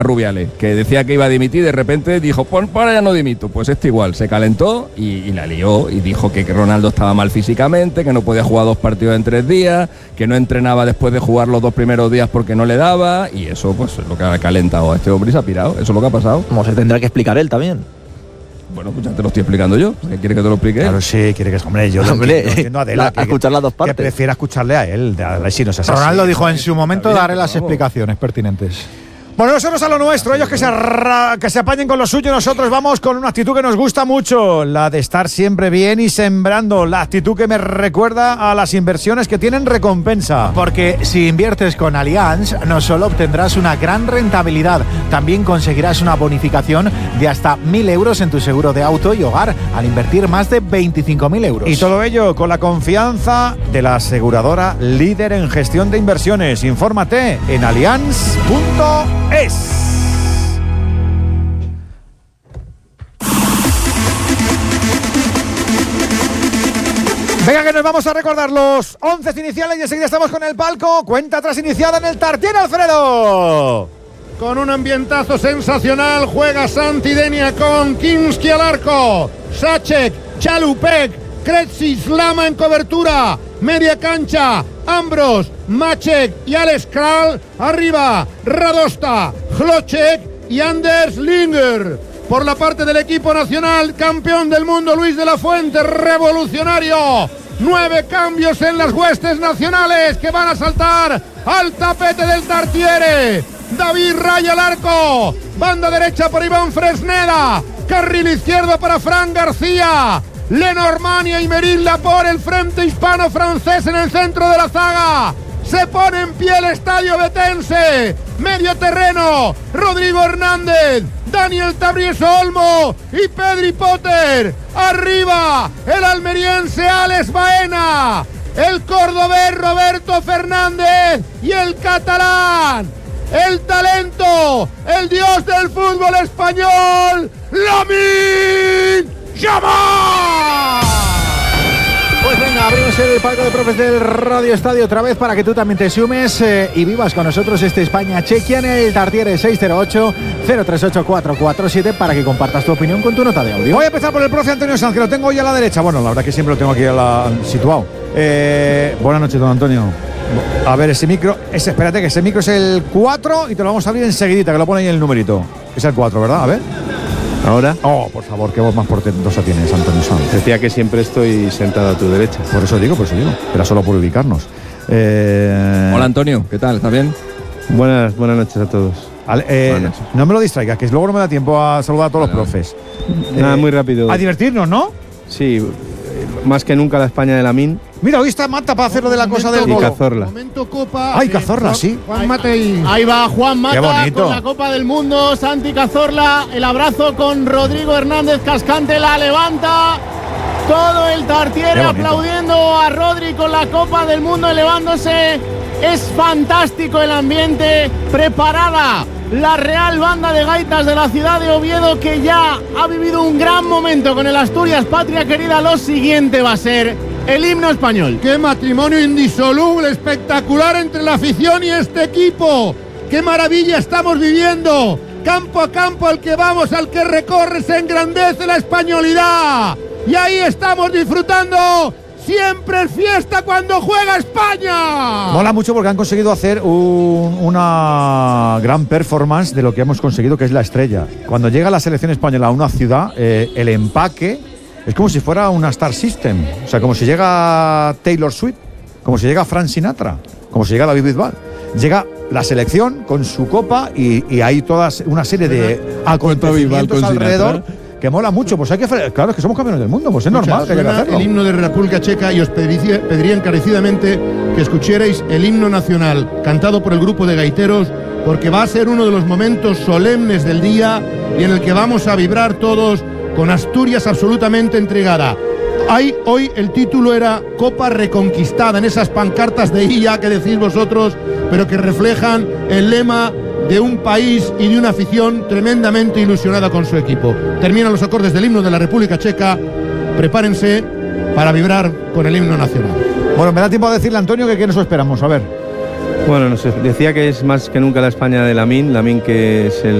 Rubiales, que decía que iba a dimitir, de repente dijo, pues para ya no dimito. Pues igual, se calentó y la lió y dijo que Ronaldo estaba mal físicamente, que no podía jugar 2 partidos en 3 días, que no entrenaba después de jugar los 2 primeros días porque no le daba, y eso pues es lo que ha calentado a este hombre y se ha pirado. Eso es lo que ha pasado. Como se tendrá que explicar él también. Bueno, pues ya te lo estoy explicando yo. ¿Qué quiere que te lo explique? Claro, sí, quiere que... Hombre, yo lo entiendo a Adela. A escuchar las dos partes. Que prefiera escucharle a él. Si no Ronaldo dijo en su momento, daré las explicaciones pertinentes. Bueno, nosotros a lo nuestro, ellos que se apañen con lo suyo, nosotros vamos con una actitud que nos gusta mucho, la de estar siempre bien y sembrando, la actitud que me recuerda a las inversiones que tienen recompensa. Porque si inviertes con Allianz, no solo obtendrás una gran rentabilidad, también conseguirás una bonificación de hasta 1.000 euros en tu seguro de auto y hogar, al invertir más de 25.000 euros. Y todo ello con la confianza de la aseguradora líder en gestión de inversiones. Infórmate en allianz.es. Venga, que nos vamos a recordar los 11 iniciales y enseguida estamos con el palco. Cuenta atrás iniciada en el Tartiere, Alfredo. Con un ambientazo sensacional juega Santidenia con Kinski al arco, Sacek, Chalupek, Kretsis, Lama en cobertura, media cancha, Ambros, Maček y Alex Kral, arriba Radosta, Hlocek y Anders Linger. Por la parte del equipo nacional, campeón del mundo Luis de la Fuente, revolucionario. 9 cambios en las huestes nacionales que van a saltar al tapete del Tartiere. David Raya al arco, banda derecha por Iván Fresneda, carril izquierdo para Fran García, Lenormand y Aymeric Laporte, el frente hispano-francés en el centro de la zaga. Se pone en pie el estadio betense. Medio terreno, Rodrigo Hernández, Daniel Tabrieso Olmo y Pedri Potter. Arriba, el almeriense Alex Baena, el cordobés Roberto Fernández y el catalán, el talento, el dios del fútbol español, Lamine Yamal. Pues venga, abrimos el palco de profes del Radio Estadio otra vez para que tú también te sumes y vivas con nosotros este España-Chequia en el Tartiere 608-038-447 para que compartas tu opinión con tu nota de audio. Voy a empezar por el profe Antonio Sanz, que lo tengo hoy a la derecha. Bueno, la verdad que siempre lo tengo aquí situado. Buenas noches, don Antonio. A ver, espérate, que ese micro es el 4 y te lo vamos a abrir enseguidita, que lo pone ahí el numerito. Es el 4, ¿verdad? A ver. ¿Ahora? Oh, por favor, qué voz más portentosa tienes, Antonio Sanz. Decía que siempre estoy sentado a tu derecha. Por eso digo. Era solo por ubicarnos. Hola, Antonio, ¿qué tal? ¿Estás bien? Buenas noches a todos. No me lo distraigas, que luego no me da tiempo a saludar a todos los profes. Nada, muy rápido. A divertirnos, ¿no? Sí, más que nunca la España de Lamine. Mira, hoy está Mata para hacer lo de la cosa del y Cazorla. Momento Copa. Ay, Cazorla, sí. Juan Mata y... Ahí va Juan Qué Mata bonito. con la Copa del Mundo. Santi Cazorla, el abrazo con Rodrigo Hernández Cascante, la levanta. Todo el Tartiere aplaudiendo a Rodri con la Copa del Mundo, elevándose. Es fantástico el ambiente. Preparada la Real Banda de Gaitas de la ciudad de Oviedo, que ya ha vivido un gran momento con el Asturias Patria Querida. Lo siguiente va a ser el himno español. ¡Qué matrimonio indisoluble, espectacular entre la afición y este equipo! ¡Qué maravilla estamos viviendo! Campo a campo al que vamos, al que recorre, se engrandece la españolidad. Y ahí estamos disfrutando. Siempre es fiesta cuando juega España. Mola mucho porque han conseguido hacer una gran performance de lo que hemos conseguido, que es la estrella. Cuando llega la selección española a una ciudad, el empaque es como si fuera una Star System. O sea, como si llega Taylor Swift, como si llega Frank Sinatra, como si llega David Bisbal. Llega la selección con su copa y hay toda una serie de acontecimientos alrededor que mola mucho. Pues hay que, claro, es que somos campeones del mundo, pues es normal que haya que hacerlo. El himno de República Checa y os pediría encarecidamente que escucharais el himno nacional cantado por el grupo de gaiteros, porque va a ser uno de los momentos solemnes del día y en el que vamos a vibrar todos con Asturias absolutamente entregada. Hoy el título era Copa Reconquistada, en esas pancartas de IA que decís vosotros, pero que reflejan el lema de un país y de una afición tremendamente ilusionada con su equipo. Terminan los acordes del himno de la República Checa. Prepárense para vibrar con el himno nacional. Bueno, me da tiempo a decirle a Antonio que qué nos esperamos. A ver. Bueno, no sé, decía que es más que nunca la España de Lamine que es el